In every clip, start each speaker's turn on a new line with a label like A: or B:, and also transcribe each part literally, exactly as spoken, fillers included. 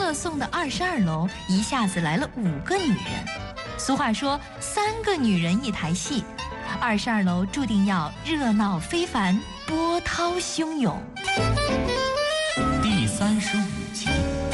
A: 特送的二十二楼一下子来了五个女人。俗话说三个女人一台戏，二十二楼注定要热闹非凡，波涛汹涌。
B: 第三十五集。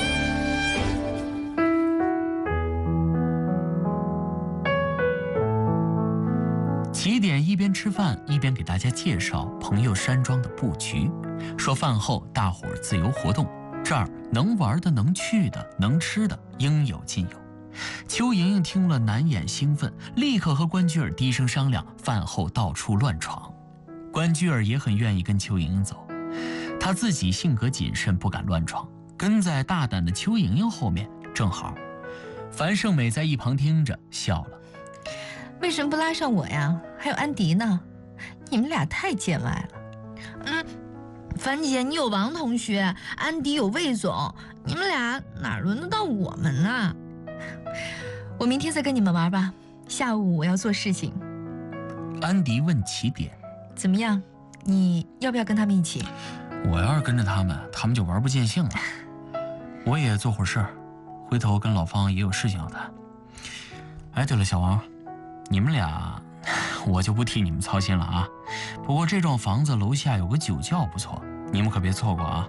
B: 起点一边吃饭一边给大家介绍朋友山庄的布局，说饭后大伙儿自由活动，这儿能玩的、能去的、能吃的应有尽有。邱莹莹听了难掩兴奋，立刻和关雎尔低声商量饭后到处乱闯。关雎尔也很愿意跟邱莹莹走，她自己性格谨慎，不敢乱闯，跟在大胆的邱莹莹后面正好。樊胜美在一旁听着笑了，
A: 为什么不拉上我呀？还有安迪呢？你们俩太见外了。嗯，樊姐，你有王同学，安迪有魏总，你们俩哪轮得到我们呢？我明天再跟你们玩吧，下午我要做事情。
B: 安迪问起点，
A: 怎么样？你要不要跟他们一起？
B: 我要是跟着他们，他们就玩不尽兴了。我也做会儿事儿，回头跟老方也有事情要谈。哎，对了，小王，你们俩我就不替你们操心了啊。不过这幢房子楼下有个酒窖不错，你们可别错过啊。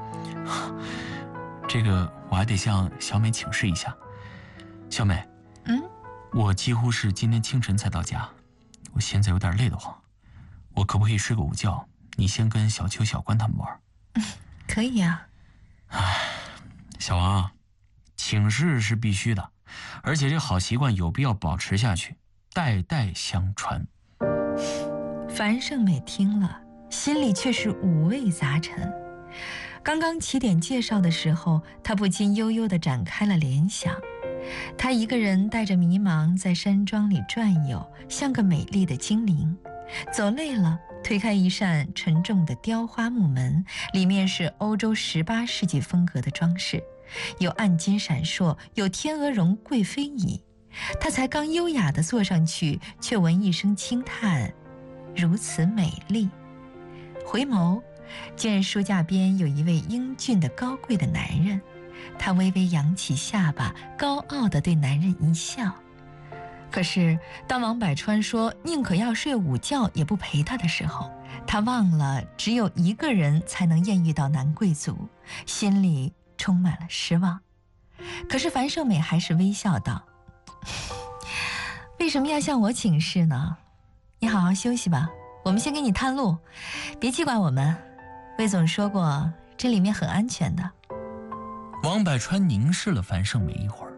B: 这个我还得向小美请示一下。小美，
A: 嗯，
B: 我几乎是今天清晨才到家，我现在有点累得慌，我可不可以睡个午觉？你先跟小邱、小关他们玩。
A: 嗯，可以啊。
B: 唉，小王，请示是必须的，而且这好习惯有必要保持下去，代代相传。
A: 樊胜美听了，心里却是五味杂陈。刚刚起点介绍的时候，她不禁悠悠地展开了联想。她一个人带着迷茫在山庄里转悠，像个美丽的精灵。走累了，推开一扇沉重的雕花木门，里面是欧洲十八世纪风格的装饰，有暗金闪烁，有天鹅绒贵妃椅。她才刚优雅地坐上去，却闻一声轻叹，如此美丽。回眸，见书架边有一位英俊的高贵的男人，她微微扬起下巴，高傲地对男人一笑。可是当王百川说宁可要睡午觉也不陪他的时候，他忘了只有一个人才能艳遇到男贵族，心里充满了失望。可是樊胜美还是微笑道，为什么要向我请示呢？你好好休息吧，我们先给你探路，别记挂我们。魏总说过这里面很安全的。
B: 王百川凝视了樊胜美一会儿，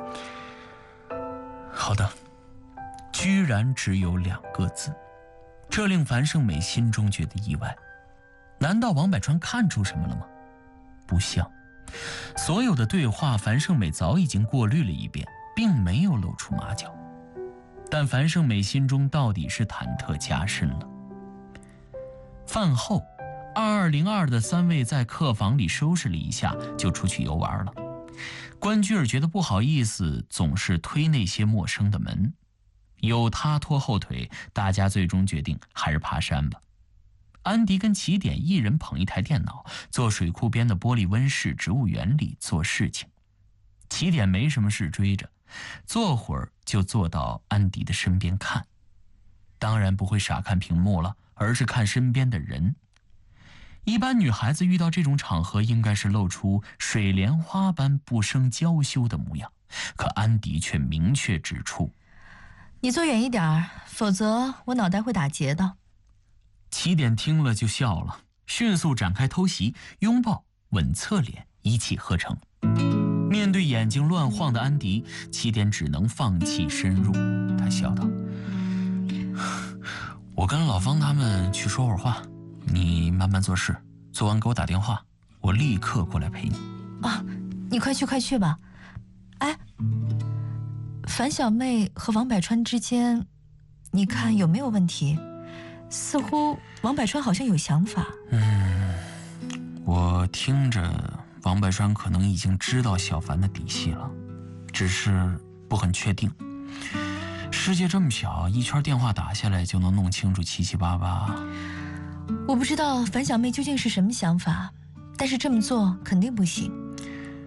B: 好的，居然只有两个字，这令樊胜美心中觉得意外。难道王百川看出什么了吗？不像，所有的对话樊胜美早已经过滤了一遍，并没有露出马脚。但樊胜美心中到底是忐忑加深了。饭后，二二零二的三位在客房里收拾了一下，就出去游玩了。关雎尔觉得不好意思，总是推那些陌生的门。有他拖后腿，大家最终决定还是爬山吧。安迪跟起点一人捧一台电脑，坐水库边的玻璃温室植物园里做事情。起点没什么事追着，坐会儿就坐到安迪的身边看。当然不会傻看屏幕了，而是看身边的人。一般女孩子遇到这种场合应该是露出水莲花般不生娇羞的模样，可安迪却明确指出，
A: 你坐远一点，否则我脑袋会打结的。
B: 起点听了就笑了，迅速展开偷袭，拥抱、吻侧脸，一气呵成。面对眼睛乱晃的安迪，起点只能放弃深入。他笑道，我跟老方他们去说会儿话，你慢慢做事，做完给我打电话，我立刻过来陪你。
A: 啊，你快去快去吧。哎，樊小妹和王百川之间，你看有没有问题？似乎王百川好像有想法。
B: 嗯，我听着王百川可能已经知道小樊的底细了，只是不很确定。世界这么小，一圈电话打下来就能弄清楚七七八八。
A: 我不知道樊小妹究竟是什么想法，但是这么做肯定不行。